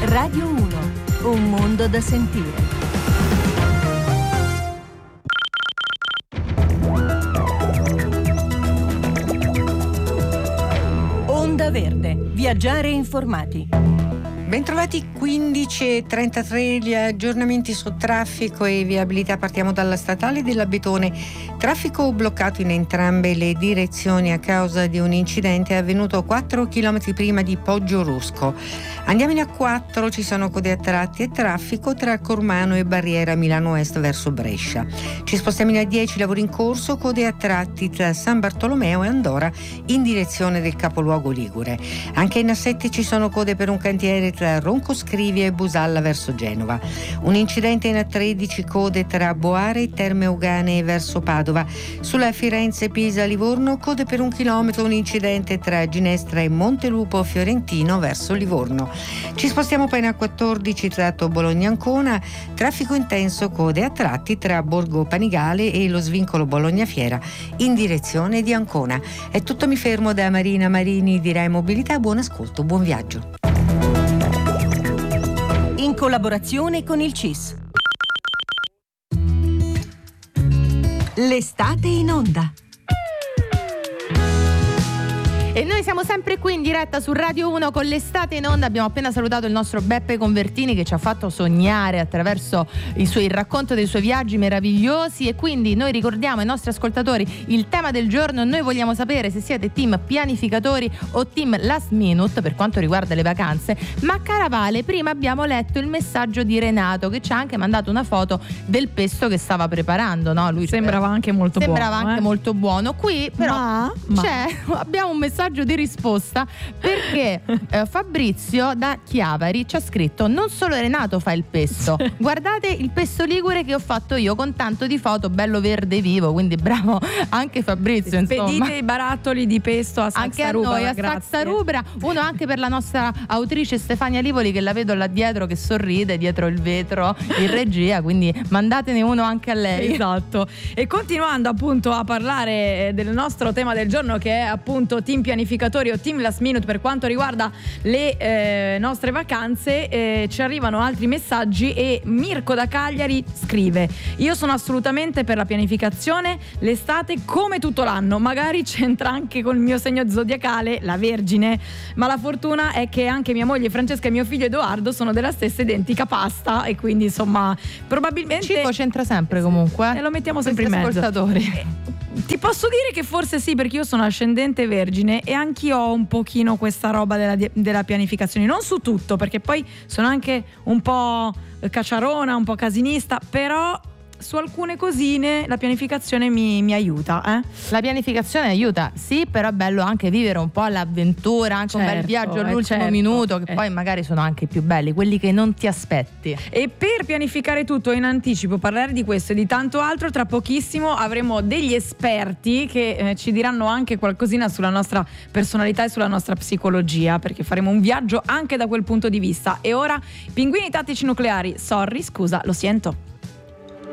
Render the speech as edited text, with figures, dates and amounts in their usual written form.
Radio 1, un mondo da sentire. Onda Verde, viaggiare informati. Bentrovati, 15:33, gli aggiornamenti su traffico e viabilità. Partiamo dalla statale dell'Abetone. Traffico bloccato in entrambe le direzioni a causa di un incidente avvenuto 4 km prima di Poggiorusko. Andiamo in A4, ci sono code a tratti e traffico tra Cormano e Barriera Milano Est verso Brescia. Ci spostiamo in A10, lavori in corso, code a tratti tra San Bartolomeo e Andora in direzione del capoluogo ligure. Anche in A7 ci sono code per un cantiere tra Ronco Scrivia e Busalla verso Genova. Un incidente in A13, code tra Boare e Terme Euganee verso Padova. Sulla Firenze-Pisa-Livorno, code per 1 chilometro, un incidente tra Ginestra e Montelupo Fiorentino verso Livorno. Ci spostiamo poi in A14, tratto Bologna-Ancona, traffico intenso, code a tratti tra Borgo Panigale e lo svincolo Bologna-Fiera in direzione di Ancona. È tutto, mi fermo da Marina Marini di Rai Mobilità. Buon ascolto, buon viaggio. In collaborazione con il CIS. L'estate in onda. E noi siamo sempre qui in diretta su Radio 1 con l'estate in onda. Abbiamo appena salutato il nostro Beppe Convertini, che ci ha fatto sognare attraverso il racconto dei suoi viaggi meravigliosi, e quindi noi ricordiamo ai nostri ascoltatori il tema del giorno. Noi vogliamo sapere se siete team pianificatori o team last minute per quanto riguarda le vacanze. Ma cara Vale, prima abbiamo letto il messaggio di Renato, che ci ha anche mandato una foto del pesto che stava preparando, no? Lui sembrava anche molto molto buono. Qui però abbiamo un messaggio di risposta, perché Fabrizio da Chiavari ci ha scritto: non solo Renato fa il pesto, guardate il pesto ligure che ho fatto io, con tanto di foto, bello verde vivo. Quindi bravo anche Fabrizio, spedite i barattoli di pesto a Saxa Rubra, anche a noi, a Saxa Rubra. Uno anche per la nostra autrice Stefania Livoli, che la vedo là dietro che sorride dietro il vetro in regia, quindi mandatene uno anche a lei. Esatto. E continuando appunto a parlare del nostro tema del giorno, che è appunto team pianificatori o team last minute per quanto riguarda le nostre vacanze, ci arrivano altri messaggi e Mirko da Cagliari scrive: io sono assolutamente per la pianificazione l'estate come tutto l'anno, magari c'entra anche col mio segno zodiacale, la Vergine, ma la fortuna è che anche mia moglie Francesca e mio figlio Edoardo sono della stessa identica pasta, e quindi insomma probabilmente il cibo c'entra sempre comunque, e lo mettiamo sempre in mezzo. Ti posso dire che forse sì, perché io sono ascendente Vergine e anch'io ho un pochino questa roba della pianificazione, non su tutto, perché poi sono anche un po' cacciarona, un po' casinista, però su alcune cosine la pianificazione mi aiuta. La pianificazione aiuta, sì, però è bello anche vivere un po' l'avventura, anche un bel viaggio all'ultimo minuto, che poi magari sono anche i più belli, quelli che non ti aspetti. E per pianificare tutto in anticipo, parlare di questo e di tanto altro, tra pochissimo avremo degli esperti che ci diranno anche qualcosina sulla nostra personalità e sulla nostra psicologia, perché faremo un viaggio anche da quel punto di vista. E ora, pinguini tattici nucleari, sorry, scusa, lo sento.